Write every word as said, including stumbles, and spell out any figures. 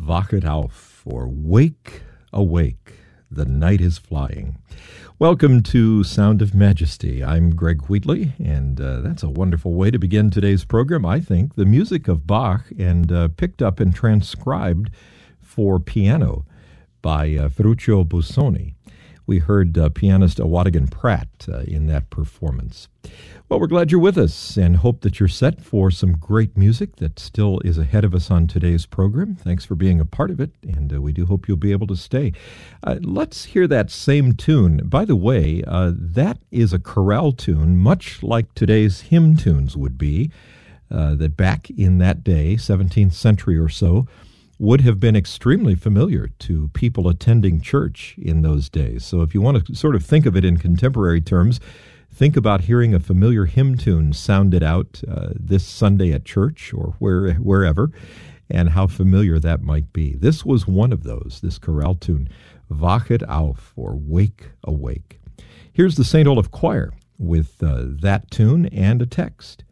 Wachet auf, or Wake Awake, the night is flying. Welcome to Sound of Majesty. I'm Greg Wheatley, and uh, that's a wonderful way to begin today's program, I think. The music of Bach, and uh, picked up and transcribed for piano by uh, Ferruccio Busoni. We heard uh, pianist Awadigan Pratt uh, in that performance. Well, we're glad you're with us and hope that you're set for some great music that still is ahead of us on today's program. Thanks for being a part of it, and uh, we do hope you'll be able to stay. Uh, let's hear that same tune. By the way, uh, that is a chorale tune, much like today's hymn tunes would be, uh, that back in that day, seventeenth century or so, would have been extremely familiar to people attending church in those days. So if you want to sort of think of it in contemporary terms, think about hearing a familiar hymn tune sounded out uh, this Sunday at church or where, wherever, and how familiar that might be. This was one of those, this chorale tune, Wachet auf, or Wake Awake. Here's the Saint Olaf Choir with uh, that tune and a text.